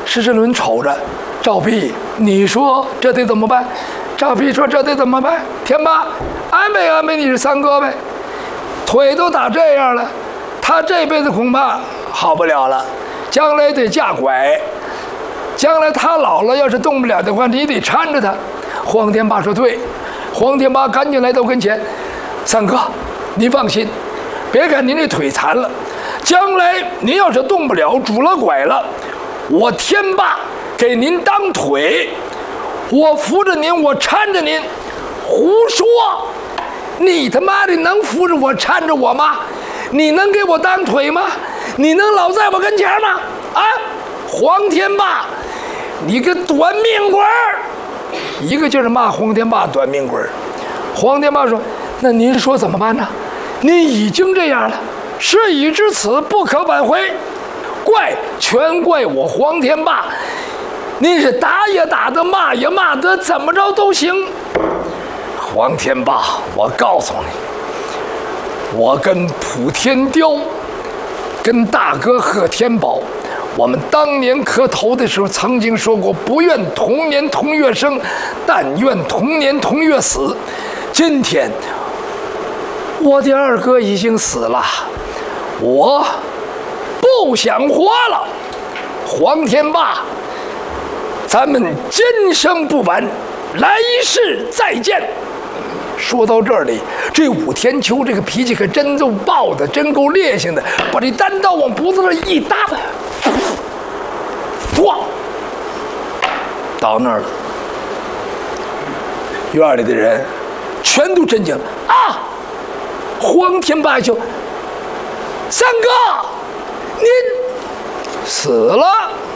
施之伦瞅着赵弼，你说这得怎么办？赵弼说：“这得怎么办？天霸，安慰你这三哥呗，腿都打这样了，他这辈子恐怕好不了了，将来得架拐。将来他老了，要是动不了的话，你得搀着他。”黄天霸说：“对。”黄天霸赶紧来到跟前：“三哥，您放心，别看您这腿残了，将来您要是动不了，拄了拐了，我天霸给您当腿。”我扶着您，我搀着您，胡说！你他妈的能扶着我搀着我吗？你能给我当腿吗？你能老在我跟前吗？啊，黄天霸，你个短命鬼儿！一个劲儿骂黄天霸短命鬼儿。黄天霸说：“那您说怎么办呢？您已经这样了，事已至此，不可挽回，全怪我黄天霸。您是打也打得，骂也骂得，怎么着都行。”黄天霸，我告诉你，我跟普天雕，跟大哥贺天宝，我们当年磕头的时候曾经说过：“不愿同年同月生，但愿同年同月死。”今天，我的二哥已经死了，我不想活了。黄天霸，咱们今生不晚，来世再见。说到这里，这武天丘这个脾气可真就爆的，真够烈性的，把这单刀往脖子上一搭，咣，到那儿了。院里的人全都震惊了啊！黄天霸就：“三哥，您死了。”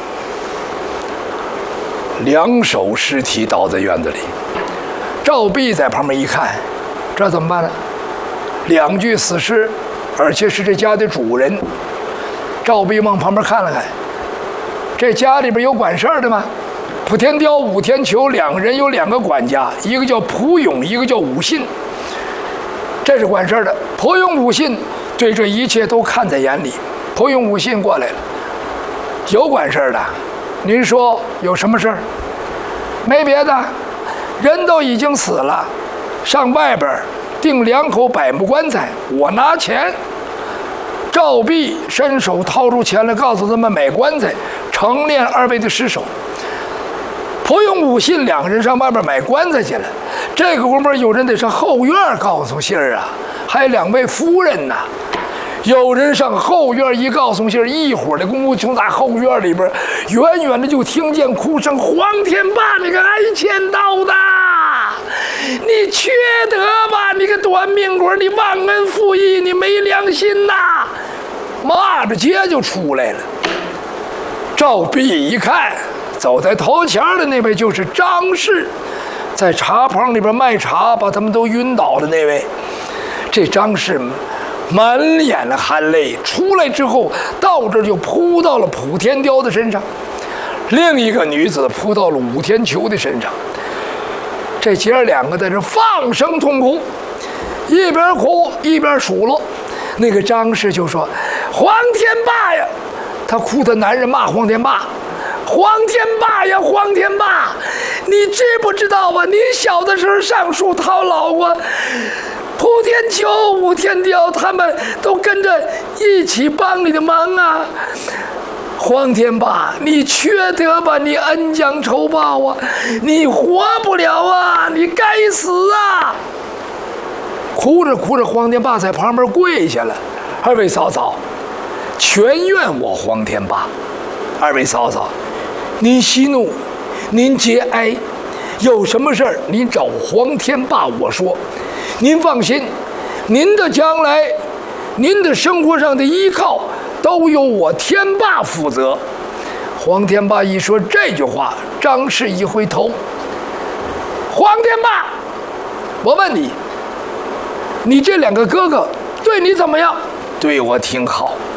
两手尸体倒在院子里，赵弼在旁边一看，这怎么办呢？两具死尸，而且是这家的主人。赵弼往旁边看了看，这家里边有管事儿的吗？普天雕、武天球两个人有两个管家，一个叫蒲勇，一个叫武信。这是管事儿的。蒲勇、武信对这一切都看在眼里。蒲勇、武信过来了，有管事儿的。您说有什么事儿？没别的，人都已经死了，上外边订2口柏木棺材，我拿钱。赵弼伸手掏出钱来，告诉他们买棺材，承殓2位的尸首。蒲勇、武信两个人上外边买棺材去了。这个功夫有人得上后院告诉信儿啊，还有2位夫人呢。有人上后院一告诉信儿，一会儿的功夫，就在后院里边，远远的就听见哭声：“黄天霸，你个挨千刀的，你缺德吧？你个短命鬼，你忘恩负义，你没良心呐！”骂着街就出来了。赵弼一看，走在头前的那位就是张氏，在茶棚里边卖茶，把他们都晕倒的那位。这张氏满眼的含泪，出来之后到这就扑到了普天雕的身上，另一个女子扑到了武天球的身上。这姐儿两个在这放声痛哭，一边哭一边数落。那个张氏就说：“黄天霸呀！”他哭的男人骂黄天霸：“黄天霸呀，黄天霸，你知不知道啊？你小的时候上树讨老过。普天丘、武天雕他们都跟着一起帮你的忙啊！黄天霸，你缺德吧？你恩将仇报啊！你活不了啊！你该死啊！”哭着哭着，黄天霸在旁边跪下了：“2位嫂嫂，全怨我黄天霸。2位嫂嫂，您息怒，您节哀，有什么事儿您找黄天霸我说。您放心，您的将来，您的生活上的依靠都由我天霸负责。”黄天霸一说这句话，张氏一回头：“黄天霸，我问你，你这2个哥哥对你怎么样？”“对我挺好。”